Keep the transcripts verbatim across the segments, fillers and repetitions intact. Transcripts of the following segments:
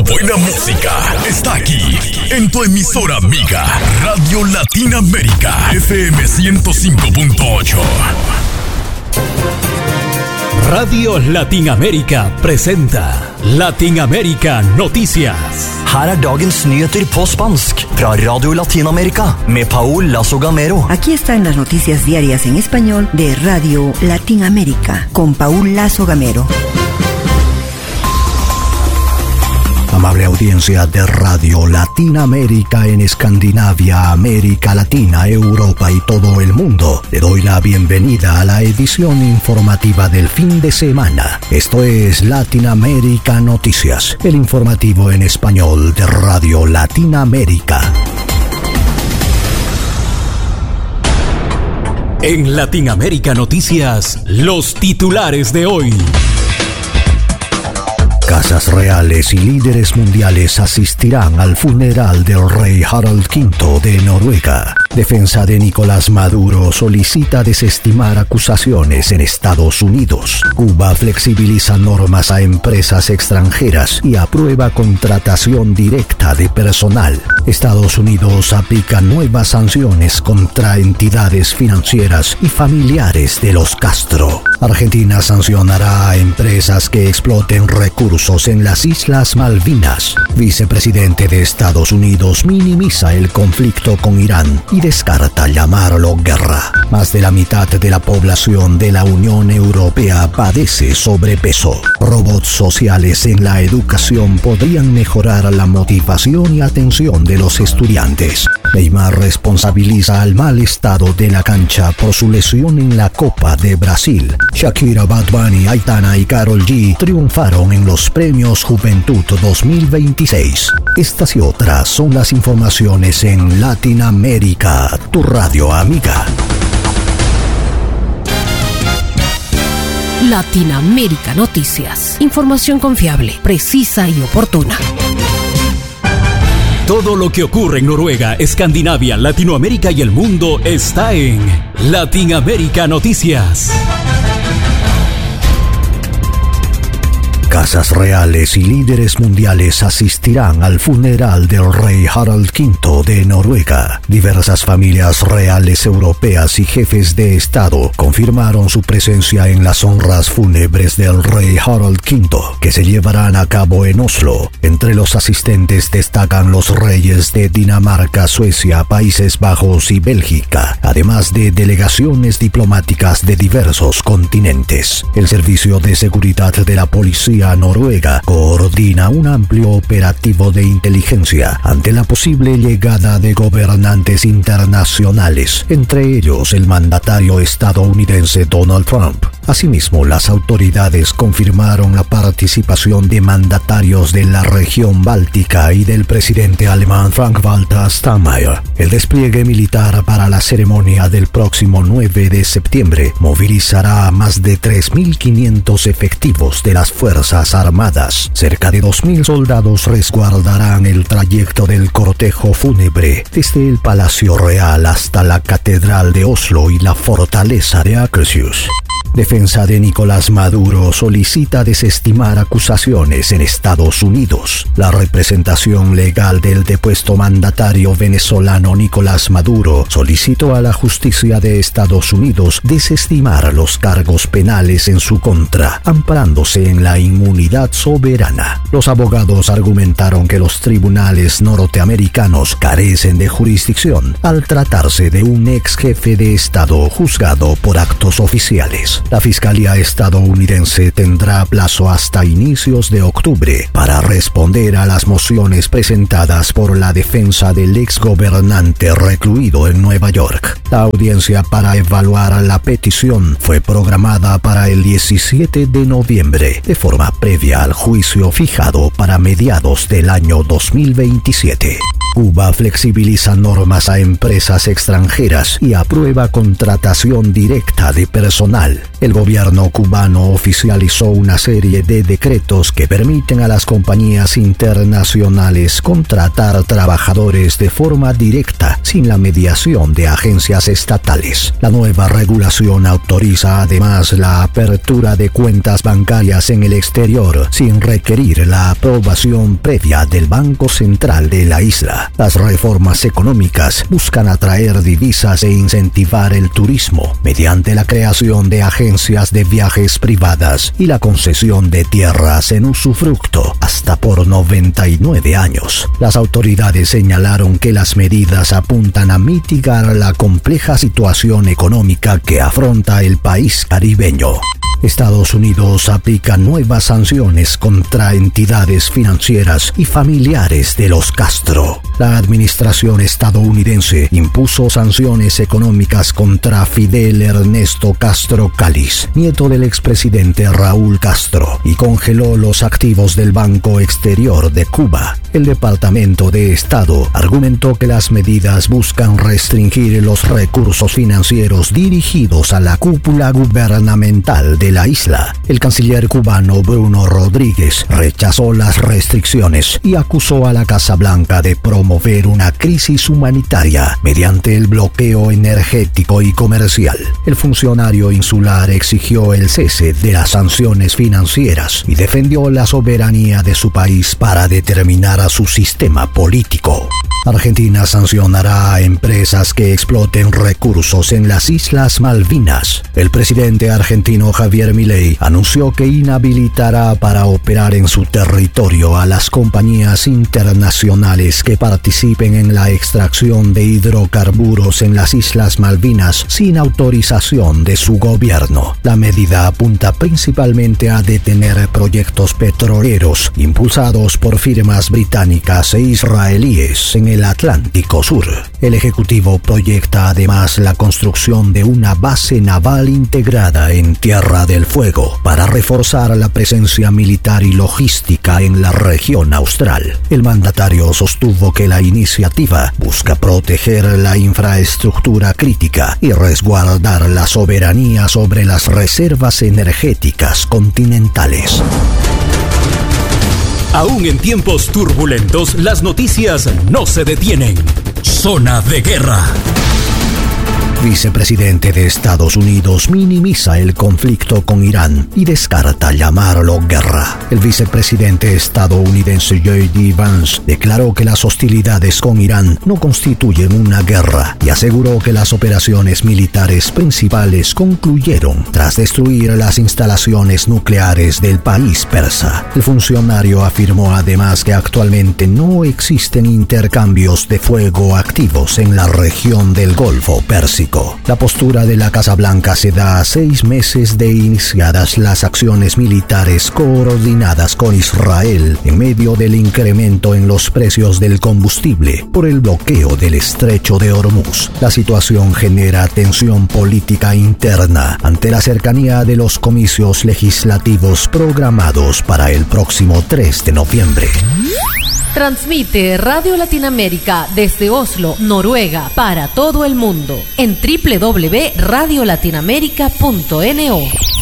buena música está aquí, en tu emisora amiga, Radio Latinoamérica, F M ciento cinco punto ocho. Radio Latinoamérica presenta Latinoamérica Noticias. Her er dagens nyheter på spansk fra Radio Latinoamérica med Paul Lazo Gamero. Aquí están las noticias diarias en español de Radio Latinoamérica con Paul Lazo Gamero. Amable audiencia de Radio Latinoamérica en Escandinavia, América Latina, Europa y todo el mundo, le doy la bienvenida a la edición informativa del fin de semana. Esto es Latinoamérica Noticias, el informativo en español de Radio Latinoamérica. En Latinoamérica Noticias, los titulares de hoy. Casas reales y líderes mundiales asistirán al funeral del rey Harald quinto de Noruega. Defensa de Nicolás Maduro solicita desestimar acusaciones en Estados Unidos. Cuba flexibiliza normas a empresas extranjeras y aprueba contratación directa de personal. Estados Unidos aplica nuevas sanciones contra entidades financieras y familiares de los Castro. Argentina sancionará a empresas que exploten recursos en las Islas Malvinas. Vicepresidente de Estados Unidos minimiza el conflicto con Irán y descarta llamarlo guerra. Más de la mitad de la población de la Unión Europea padece sobrepeso. Robots sociales en la educación podrían mejorar la motivación y atención de los estudiantes. Neymar responsabiliza al mal estado de la cancha por su lesión en la Copa de Brasil. Shakira, Bad Bunny, Aitana y Karol G triunfaron en los Premios Juventud dos mil veintiséis. Estas y otras son las informaciones en Latinoamérica, tu radio amiga. Latinoamérica Noticias. Información confiable, precisa y oportuna. Todo lo que ocurre en Noruega, Escandinavia, Latinoamérica y el mundo está en Latinoamérica Noticias. Casas reales y líderes mundiales asistirán al funeral del rey Harald quinto de Noruega. Diversas familias reales europeas y jefes de Estado confirmaron su presencia en las honras fúnebres del rey Harald quinto, que se llevarán a cabo en Oslo. Entre los asistentes destacan los reyes de Dinamarca, Suecia, Países Bajos y Bélgica, además de delegaciones diplomáticas de diversos continentes. El Servicio de Seguridad de la Policía Noruega coordina un amplio operativo de inteligencia ante la posible llegada de gobernantes internacionales, entre ellos el mandatario estadounidense Donald Trump. Asimismo, las autoridades confirmaron la participación de mandatarios de la región báltica y del presidente alemán Frank-Walter Steinmeier. El despliegue militar para la ceremonia del próximo nueve de septiembre movilizará a más de tres mil quinientos efectivos de las Fuerzas Armadas. Cerca de dos mil soldados resguardarán el trayecto del cortejo fúnebre desde el Palacio Real hasta la Catedral de Oslo y la Fortaleza de Akershus. Defensa de Nicolás Maduro solicita desestimar acusaciones en Estados Unidos. La representación legal del depuesto mandatario venezolano Nicolás Maduro solicitó a la justicia de Estados Unidos desestimar los cargos penales en su contra, amparándose en la inmunidad soberana. Los abogados argumentaron que los tribunales norteamericanos carecen de jurisdicción al tratarse de un ex jefe de Estado juzgado por actos oficiales. La Fiscalía estadounidense tendrá plazo hasta inicios de octubre para responder a las mociones presentadas por la defensa del exgobernante recluido en Nueva York. La audiencia para evaluar la petición fue programada para el diecisiete de noviembre, de forma previa al juicio fijado para mediados del año dos mil veintisiete. Cuba flexibiliza normas a empresas extranjeras y aprueba contratación directa de personal. El gobierno cubano oficializó una serie de decretos que permiten a las compañías internacionales contratar trabajadores de forma directa sin la mediación de agencias estatales. La nueva regulación autoriza además la apertura de cuentas bancarias en el exterior sin requerir la aprobación previa del Banco Central de la isla. Las reformas económicas buscan atraer divisas e incentivar el turismo mediante la creación de agencias de viajes privadas y la concesión de tierras en usufructo hasta por noventa y nueve años. Las autoridades señalaron que las medidas apuntan a mitigar la compleja situación económica que afronta el país caribeño. Estados Unidos aplica nuevas sanciones contra entidades financieras y familiares de los Castro. La administración estadounidense impuso sanciones económicas contra Fidel Ernesto Castro Cáliz, nieto del expresidente Raúl Castro, y congeló los activos del Banco Exterior de Cuba. El Departamento de Estado argumentó que las medidas buscan restringir los recursos financieros dirigidos a la cúpula gubernamental de la isla. El canciller cubano Bruno Rodríguez rechazó las restricciones y acusó a la Casa Blanca de promover una crisis humanitaria mediante el bloqueo energético y comercial. El funcionario insular exigió el cese de las sanciones financieras y defendió la soberanía de su país para determinar a su sistema político. Argentina sancionará a empresas que exploten recursos en las Islas Malvinas. El presidente argentino Javier Milei anunció que inhabilitará para operar en su territorio a las compañías internacionales que participen en la extracción de hidrocarburos en las Islas Malvinas sin autorización de su gobierno. La medida apunta principalmente a detener proyectos petroleros impulsados por firmas británicas e israelíes en el Atlántico Sur. El Ejecutivo proyecta además la construcción de una base naval integrada en Tierra del Fuego para reforzar la presencia militar y logística en la región austral. El mandatario sostuvo que la iniciativa busca proteger la infraestructura crítica y resguardar la soberanía sobre las reservas energéticas continentales. Aún en tiempos turbulentos, las noticias no se detienen. Zona de guerra. Vicepresidente de Estados Unidos minimiza el conflicto con Irán y descarta llamarlo guerra. El vicepresidente estadounidense J D Vance declaró que las hostilidades con Irán no constituyen una guerra y aseguró que las operaciones militares principales concluyeron tras destruir las instalaciones nucleares del país persa. El funcionario afirmó además que actualmente no existen intercambios de fuego activos en la región del Golfo Pérsico. La postura de la Casa Blanca se da a seis meses de iniciadas las acciones militares coordinadas con Israel en medio del incremento en los precios del combustible por el bloqueo del estrecho de Hormuz. La situación genera tensión política interna ante la cercanía de los comicios legislativos programados para el próximo tres de noviembre. Transmite Radio Latinoamérica desde Oslo, Noruega, para todo el mundo en doble u doble u doble u punto radio latinoamérica punto no.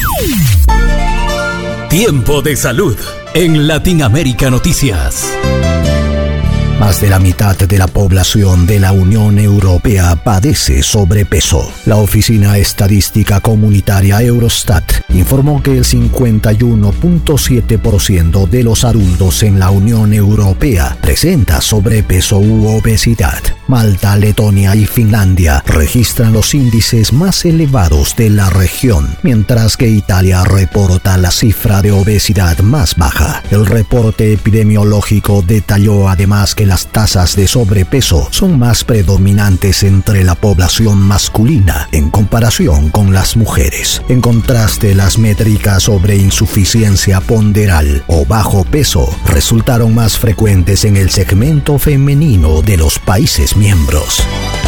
Tiempo de salud en Latinoamérica Noticias. Más de la mitad de la población de la Unión Europea padece sobrepeso. La Oficina Estadística Comunitaria Eurostat informó que el cincuenta y uno punto siete por ciento de los adultos en la Unión Europea presenta sobrepeso u obesidad. Malta, Letonia y Finlandia registran los índices más elevados de la región, mientras que Italia reporta la cifra de obesidad más baja. El reporte epidemiológico detalló además que las tasas de sobrepeso son más predominantes entre la población masculina en comparación con las mujeres. En contraste, las métricas sobre insuficiencia ponderal o bajo peso resultaron más frecuentes en el segmento femenino de los países miembros.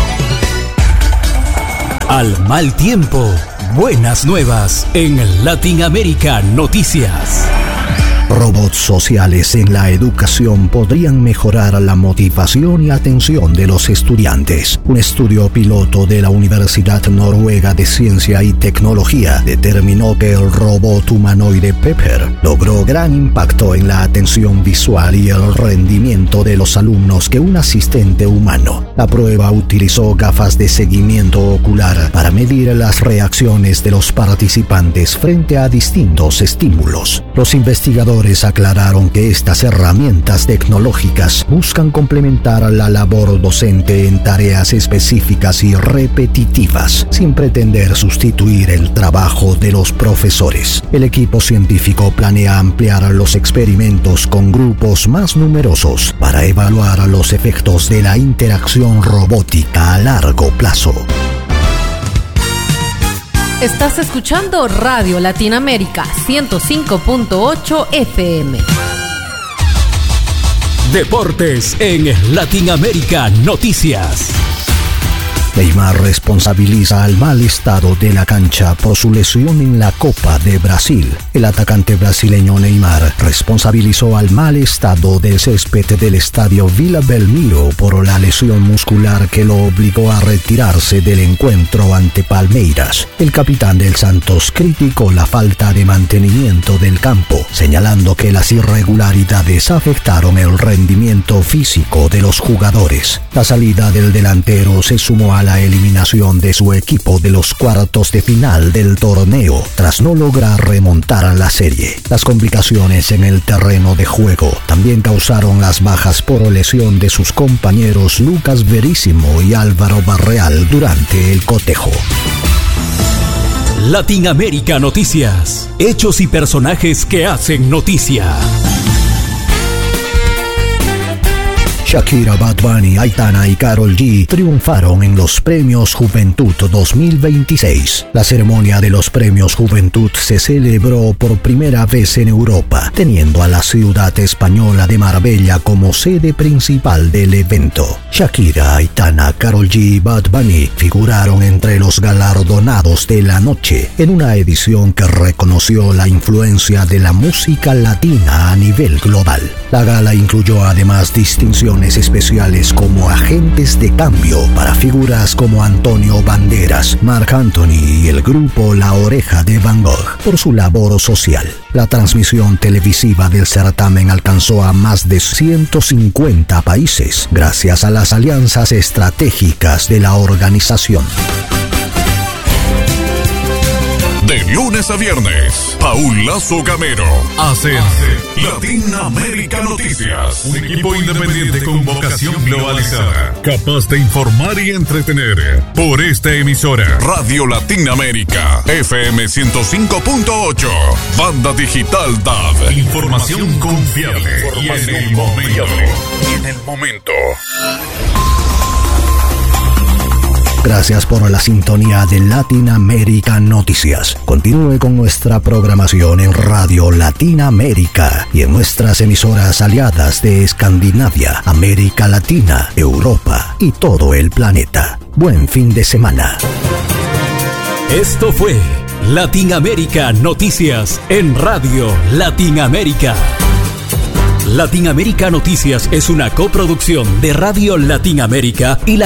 Al mal tiempo, buenas nuevas en Latinoamérica Noticias. Robots sociales en la educación podrían mejorar la motivación y atención de los estudiantes. Un estudio piloto de la Universidad Noruega de Ciencia y Tecnología determinó que el robot humanoide Pepper logró gran impacto en la atención visual y el rendimiento de los alumnos que un asistente humano. La prueba utilizó gafas de seguimiento ocular para medir las reacciones de los participantes frente a distintos estímulos. Los investigadores aclararon que estas herramientas tecnológicas buscan complementar la labor docente en tareas específicas y repetitivas, sin pretender sustituir el trabajo de los profesores. El equipo científico planea ampliar los experimentos con grupos más numerosos para evaluar los efectos de la interacción robótica a largo plazo. Estás escuchando Radio Latinoamérica ciento cinco punto ocho F M. Deportes en Latinoamérica Noticias. Neymar responsabiliza al mal estado de la cancha por su lesión en la Copa de Brasil. El atacante brasileño Neymar responsabilizó al mal estado del césped del estadio Vila Belmiro por la lesión muscular que lo obligó a retirarse del encuentro ante Palmeiras. El capitán del Santos criticó la falta de mantenimiento del campo, señalando que las irregularidades afectaron el rendimiento físico de los jugadores. La salida del delantero se sumó a la eliminación de su equipo de los cuartos de final del torneo tras no lograr remontar la serie. Las complicaciones en el terreno de juego también causaron las bajas por lesión de sus compañeros Lucas Veríssimo y Álvaro Barreal durante el cotejo. Latinoamérica Noticias. Hechos y personajes que hacen noticia. Shakira, Bad Bunny, Aitana y Karol G triunfaron en los Premios Juventud dos mil veintiséis. La ceremonia de los Premios Juventud se celebró por primera vez en Europa, teniendo a la ciudad española de Marbella como sede principal del evento. Shakira, Aitana, Karol G y Bad Bunny figuraron entre los galardonados de la noche, en una edición que reconoció la influencia de la música latina a nivel global. La gala incluyó además distinciones especiales como agentes de cambio para figuras como Antonio Banderas, Marc Anthony y el grupo La Oreja de Van Gogh por su labor social. La transmisión televisiva del certamen alcanzó a más de ciento cincuenta países gracias a las alianzas estratégicas de la organización. De lunes a viernes, Paul Lazo Gamero hace Latinoamérica Noticias. Un equipo independiente con vocación globalizada, capaz de informar y entretener. Por esta emisora, Radio Latinoamérica, F M ciento cinco punto ocho, Banda Digital D A B. Información confiable y en el momento. Y en el momento. Gracias por la sintonía de Latinoamérica Noticias. Continúe con nuestra programación en Radio Latinoamérica y en nuestras emisoras aliadas de Escandinavia, América Latina, Europa y todo el planeta. Buen fin de semana. Esto fue Latinoamérica Noticias en Radio Latinoamérica. Latinoamérica Noticias es una coproducción de Radio Latinoamérica y la